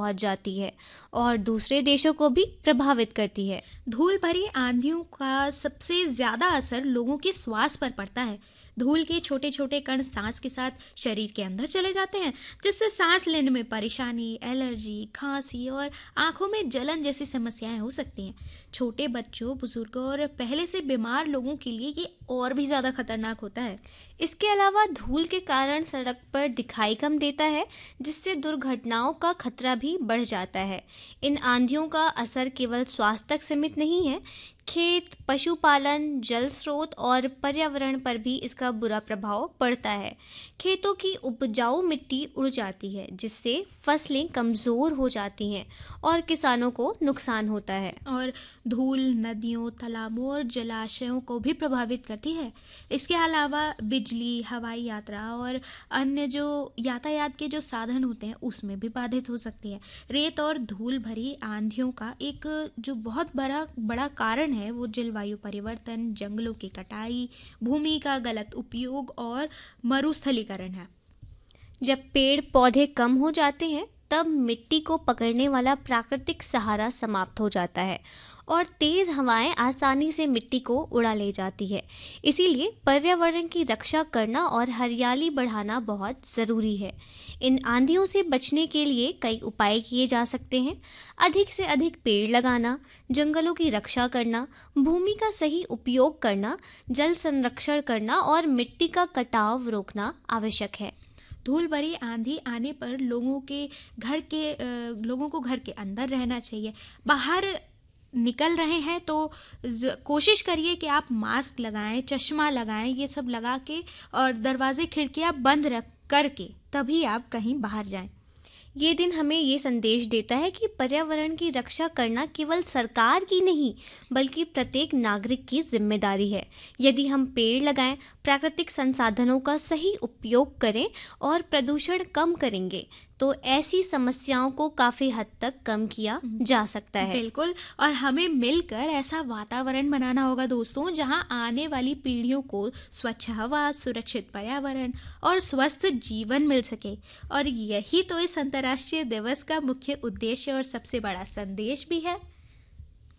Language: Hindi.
पहुंच जाती है और दूसरे देशों को भी प्रभावित करती है। धूल भरी आंधियों का सबसे ज्यादा असर लोगों के श्वास पर पड़ता है। धूल के छोटे छोटे कण सांस के साथ शरीर के अंदर चले जाते हैं, जिससे सांस लेने में परेशानी, एलर्जी, खांसी और आंखों में जलन जैसी समस्याएं हो सकती हैं। छोटे बच्चों, बुजुर्गों और पहले से बीमार लोगों के लिए ये और भी ज़्यादा खतरनाक होता है। इसके अलावा धूल के कारण सड़क पर दिखाई कम देता है, जिससे दुर्घटनाओं का खतरा भी बढ़ जाता है। इन आंधियों का असर केवल स्वास्थ्य तक सीमित नहीं है, खेत, पशुपालन, जल स्रोत और पर्यावरण पर भी इसका बुरा प्रभाव पड़ता है। खेतों की उपजाऊ मिट्टी उड़ जाती है, जिससे फसलें कमज़ोर हो जाती हैं और किसानों को नुकसान होता है। और धूल नदियों, तालाबों और जलाशयों को भी प्रभावित करती है। इसके अलावा बिजली, हवाई यात्रा और अन्य जो यातायात के जो साधन होते हैं उसमें भी बाधित हो सकती है। रेत और धूल भरी आंधियों का एक जो बहुत बड़ा कारण है वो जलवायु परिवर्तन, जंगलों की कटाई, भूमि का गलत उपयोग और मरुस्थलीकरण है। जब पेड़ पौधे कम हो जाते हैं तब मिट्टी को पकड़ने वाला प्राकृतिक सहारा समाप्त हो जाता है और तेज हवाएं आसानी से मिट्टी को उड़ा ले जाती है। इसीलिए पर्यावरण की रक्षा करना और हरियाली बढ़ाना बहुत ज़रूरी है। इन आंधियों से बचने के लिए कई उपाय किए जा सकते हैं। अधिक से अधिक पेड़ लगाना, जंगलों की रक्षा करना, भूमि का सही उपयोग करना, जल संरक्षण करना और मिट्टी का कटाव रोकना आवश्यक है। धूल भरी आंधी आने पर लोगों को घर के अंदर रहना चाहिए। बाहर निकल रहे हैं तो कोशिश करिए कि आप मास्क लगाएं, चश्मा लगाएं, ये सब लगा के और दरवाजे खिड़कियां बंद रख करके तभी आप कहीं बाहर जाएं। ये दिन हमें ये संदेश देता है कि पर्यावरण की रक्षा करना केवल सरकार की नहीं बल्कि प्रत्येक नागरिक की जिम्मेदारी है। यदि हम पेड़ लगाएं, प्राकृतिक संसाधनों का सही उपयोग करें और प्रदूषण कम करेंगे तो ऐसी समस्याओं को काफ़ी हद तक कम किया जा सकता है। बिल्कुल, और हमें मिलकर ऐसा वातावरण बनाना होगा दोस्तों जहां आने वाली पीढ़ियों को स्वच्छ हवा, सुरक्षित पर्यावरण और स्वस्थ जीवन मिल सके। और यही तो इस अंतर्राष्ट्रीय दिवस का मुख्य उद्देश्य और सबसे बड़ा संदेश भी है।